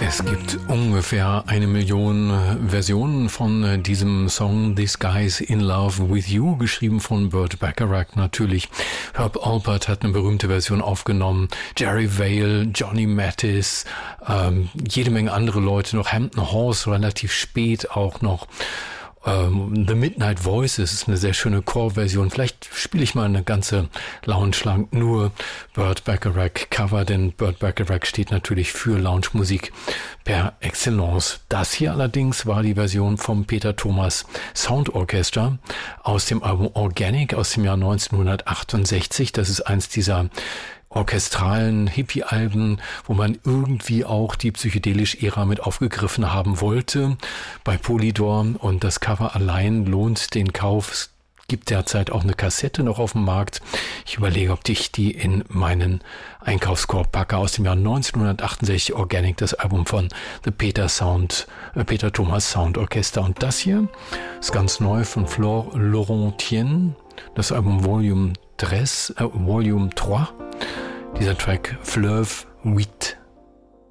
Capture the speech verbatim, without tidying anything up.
Es gibt ungefähr eine Million Versionen von diesem Song This Guy's in Love with You, geschrieben von Burt Bacharach natürlich. Herb Alpert hat eine berühmte Version aufgenommen, Jerry Vale, Johnny Mathis, ähm, jede Menge andere Leute, noch Hampton Hawes relativ spät auch noch. The Midnight Voices ist eine sehr schöne Chorversion. Vielleicht spiele ich mal eine ganze Lounge lang nur Burt Bacharach Cover, denn Burt Bacharach steht natürlich für Lounge-Musik per Excellence. Das hier allerdings war die Version vom Peter Thomas Sound Orchestra aus dem Album Organic aus dem Jahr neunzehnhundertachtundsechzig. Das ist eins dieser orchestralen Hippie-Alben, wo man irgendwie auch die psychedelische Ära mit aufgegriffen haben wollte bei Polydor, und das Cover allein lohnt den Kauf. Es gibt derzeit auch eine Kassette noch auf dem Markt. Ich überlege, ob ich die in meinen Einkaufskorb packe. Aus dem Jahr neunzehnhundertachtundsechzig Organic, das Album von The Peter Sound, äh, Peter Thomas Sound Orchester. Und das hier ist ganz neu von Flore Laurentienne, das Album Volume drei, äh, Volume drei. Dieser Track Fleuve huit.